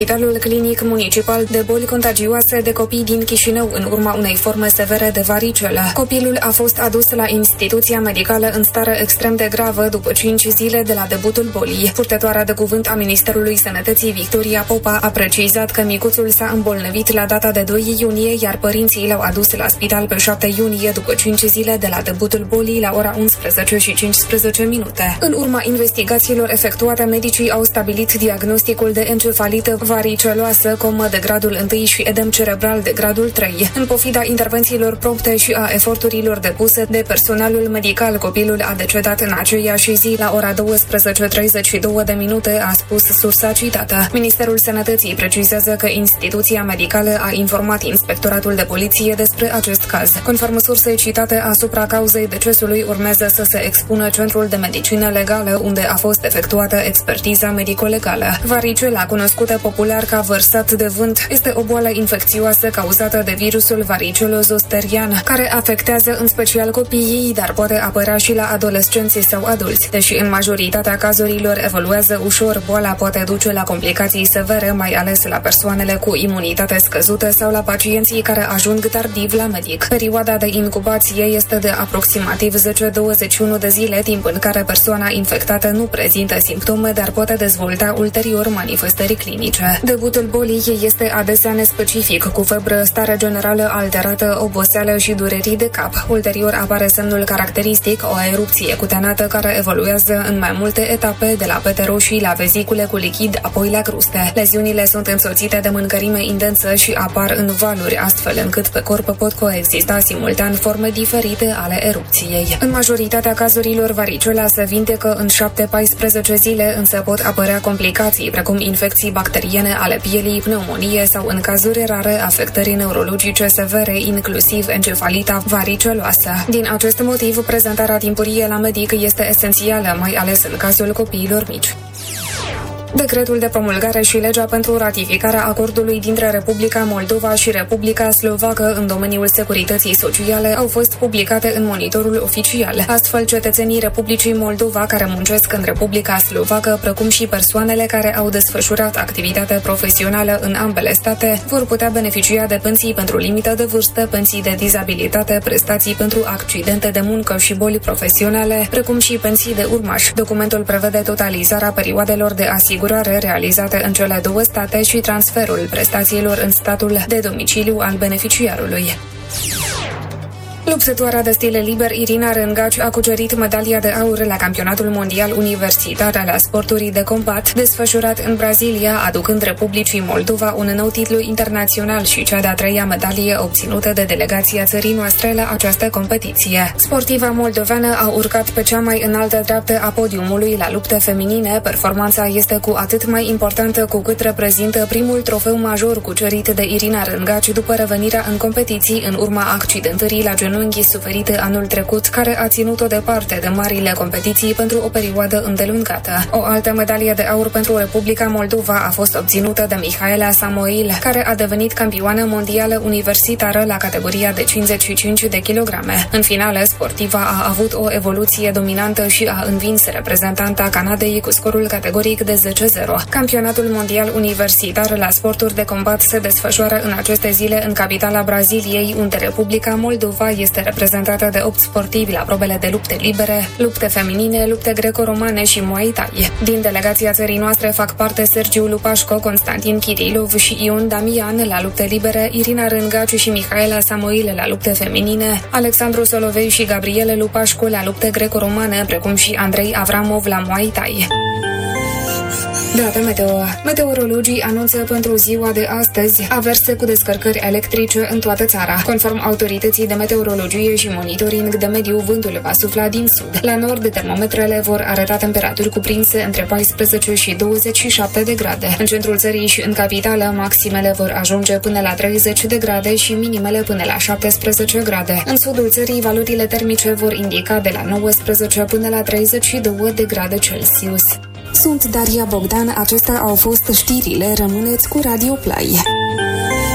Spitalul Clinic Municipal de Boli Contagioase de Copii din Chișinău în urma unei forme severe de varicelă. Copilul a fost adus la instituția medicală în stare extrem de gravă după 5 zile de la debutul bolii. Purtătoarea de cuvânt a Ministerului Sănătății, Victoria Popa, a precizat că micuțul s-a îmbolnăvit la data de 2 iunie, iar părinții l-au adus la spital pe 7 iunie după 5 zile de la debutul bolii la ora 11:15. În urma investigațiilor efectuate, medicii au stabilit diagnosticul de encefalită variceloasă, comă de gradul 1 și edem cerebral de gradul 3. În pofida intervențiilor prompte și a eforturilor depuse de personalul medical, copilul a decedat în aceeași zi la ora 12:32, a spus sursa citată. Ministerul Sănătății precizează că instituția medicală a informat Inspectoratul de Poliție despre acest caz. Conform sursei citate, asupra cauzei decesului urmează să se expună Centrul de Medicină Legală, unde a fost efectuată expertiza medico-legală. Varicela, cunoscută popular ca vărsat de vânt, este o boală infecțioasă cauzată de virusul varicelozosterian, care afectează în special copiii, dar poate apărea și la adolescenți sau adulți. Deși în majoritatea cazurilor evoluează ușor, boala poate duce la complicații severe, mai ales la persoanele cu imunitate scăzută sau la pacienții care ajung tardiv la medic. Perioada de incubație este de aproximativ 10-21 de zile, timp în care persoana infectată nu prezintă simptome, dar poate dezvolta ulterior manifestări clinice. Debutul bolii este adesea nespecific, cu febră, stare generală alterată, oboseală și durerii de cap. Ulterior apare semnul caracteristic, o erupție cutanată care evoluează în mai multe etape, de la pete roșii la vezicule cu lichid, apoi la cruste. Leziunile sunt însoțite de mâncărime intensă și apar în valuri, astfel încât pe corp pot coexista simultan forme diferite ale erupției. În majoritatea cazurilor, varicela se vindecă în 7-14 zile, însă pot apărea complicații, precum infecții bacteriene ale pielii, pneumonie sau, în cazuri rare, afectări neurologice severe, inclusiv encefalita variceloasă. Din acest motiv, prezentarea timpurie la medic este esențială, mai ales în cazul copiilor mici. Decretul de promulgare și legea pentru ratificarea acordului dintre Republica Moldova și Republica Slovacă în domeniul securității sociale au fost publicate în Monitorul Oficial. Astfel, cetățenii Republicii Moldova care muncesc în Republica Slovacă, precum și persoanele care au desfășurat activitate profesională în ambele state, vor putea beneficia de pensii pentru limită de vârstă, pensii de dizabilitate, prestații pentru accidente de muncă și boli profesionale, precum și pensii de urmași. Documentul prevede totalizarea perioadelor de asigurare realizate în cele două state și transferul prestațiilor în statul de domiciliu al beneficiarului. Luptătoarea de stil liber Irina Rângaci a cucerit medalia de aur la Campionatul Mondial Universitar la sporturi de combat desfășurat în Brazilia, aducând Republicii Moldova un nou titlu internațional și cea de-a treia medalie obținută de delegația țării noastre la această competiție. Sportiva moldoveană a urcat pe cea mai înaltă treaptă a podiumului la lupte feminine. Performanța este cu atât mai importantă cu cât reprezintă primul trofeu major cucerit de Irina Rângaci după revenirea în competiții în urma accidentării la genunchi suferite anul trecut, care a ținut-o departe de marile competiții pentru o perioadă îndelungată. O altă medalie de aur pentru Republica Moldova a fost obținută de Mihaela Samoil, care a devenit campioană mondială universitară la categoria de 55 de kilograme. În finală, sportiva a avut o evoluție dominantă și a învins reprezentanta Canadei cu scorul categoric de 10-0. Campionatul mondial universitar la sporturi de combat se desfășoară în aceste zile în capitala Braziliei, unde Republica Moldova este reprezentată de 8 sportivi la probele de lupte libere, lupte feminine, lupte greco-romane și Muay Thai. Din delegația țării noastre fac parte Sergiu Lupașco, Constantin Kirilov și Ion Damian la lupte libere, Irina Rângaci și Mihaela Samoil la lupte feminine, Alexandru Solovei și Gabriele Lupașco la lupte greco-romane, precum și Andrei Avramov la Muay Thai. Date meteo. Meteorologii anunță pentru ziua de astăzi averse cu descărcări electrice în toată țara. Conform autorității de meteorologie și monitoring de mediu, vântul va sufla din sud. La nord, termometrele vor arăta temperaturi cuprinse între 14 și 27 de grade. În centrul țării și în capitală, maximele vor ajunge până la 30 de grade și minimele până la 17 grade. În sudul țării, valorile termice vor indica de la 19 până la 32 de grade Celsius. Sunt Daria Bogdan, acestea au fost știrile, rămâneți cu Radio Play.